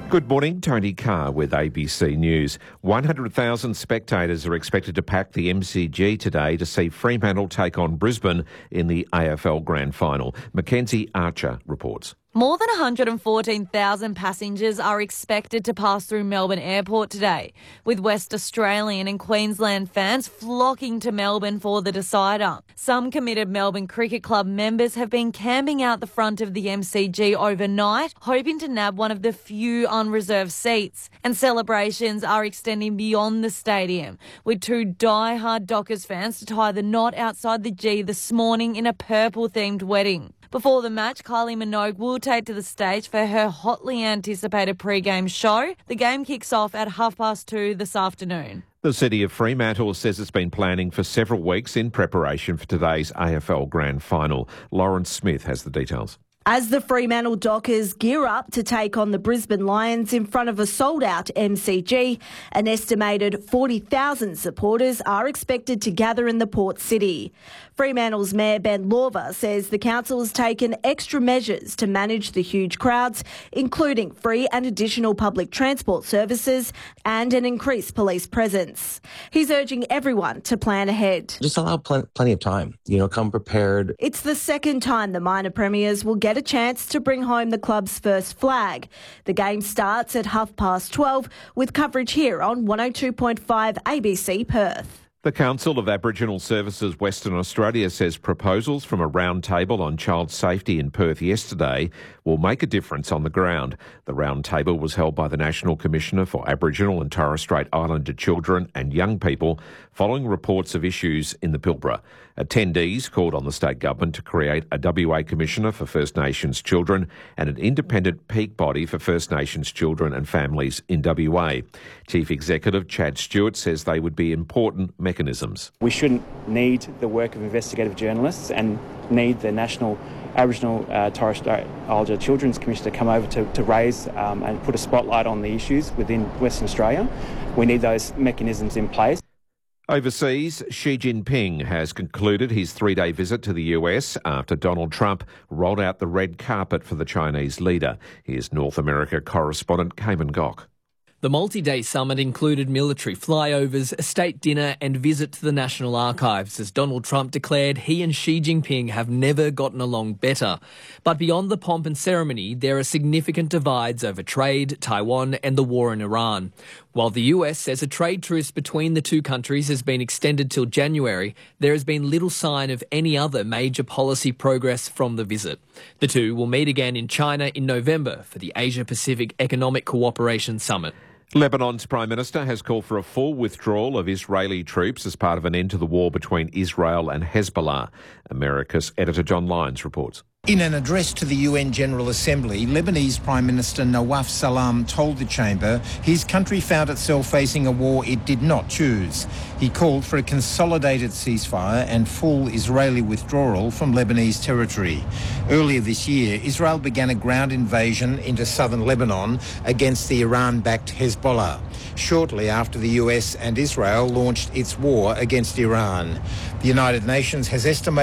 Good morning, Tony Carr with ABC News. 100,000 spectators are expected to pack the MCG today to see Fremantle take on Brisbane in the AFL Grand Final. Mackenzie Archer reports. More than 114,000 passengers are expected to pass through Melbourne Airport today, with West Australian and Queensland fans flocking to Melbourne for the decider. Some committed Melbourne Cricket Club members have been camping out the front of the MCG overnight, hoping to nab one of the few unreserved seats. And celebrations are extending beyond the stadium, with two die-hard Dockers fans to tie the knot outside the G this morning in a purple-themed wedding. Before the match, Kylie Minogue will take to the stage for her hotly anticipated pre-game show. The game kicks off at 2:30 this afternoon. The City of Fremantle says it's been planning for several weeks in preparation for today's AFL Grand Final. Lawrence Smith has the details. As the Fremantle Dockers gear up to take on the Brisbane Lions in front of a sold-out MCG, an estimated 40,000 supporters are expected to gather in the port city. Fremantle's Mayor Ben Lorver says the council has taken extra measures to manage the huge crowds, including free and additional public transport services and an increased police presence. He's urging everyone to plan ahead. Just allow plenty of time. Come prepared. It's the second time the minor premiers will get a chance to bring home the club's first flag. The game starts at 12:30 with coverage here on 102.5 ABC Perth. The Council of Aboriginal Services Western Australia says proposals from a round table on child safety in Perth yesterday will make a difference on the ground. The round table was held by the National Commissioner for Aboriginal and Torres Strait Islander Children and Young People following reports of issues in the Pilbara. Attendees called on the state government to create a WA Commissioner for First Nations Children and an independent peak body for First Nations children and families in WA. Chief Executive Chad Stewart says they would be important mechanisms. We shouldn't need the work of investigative journalists and need the National Aboriginal Torres Strait Islander Children's Commission to come over to raise and put a spotlight on the issues within Western Australia. We need those mechanisms in place. Overseas, Xi Jinping has concluded his three-day visit to the US after Donald Trump rolled out the red carpet for the Chinese leader. Here's North America correspondent Cayman Gok. The multi-day summit included military flyovers, a state dinner and visit to the National Archives as Donald Trump declared he and Xi Jinping have never gotten along better. But beyond the pomp and ceremony, there are significant divides over trade, Taiwan and the war in Iran. While the US says a trade truce between the two countries has been extended till January, there has been little sign of any other major policy progress from the visit. The two will meet again in China in November for the Asia-Pacific Economic Cooperation Summit. Lebanon's Prime Minister has called for a full withdrawal of Israeli troops as part of an end to the war between Israel and Hezbollah. America's editor John Lyons reports. In an address to the UN General Assembly, Lebanese Prime Minister Nawaf Salam told the chamber his country found itself facing a war it did not choose. He called for a consolidated ceasefire and full Israeli withdrawal from Lebanese territory. Earlier this year, Israel began a ground invasion into southern Lebanon against the Iran-backed Hezbollah, shortly after the US and Israel launched its war against Iran. The United Nations has estimated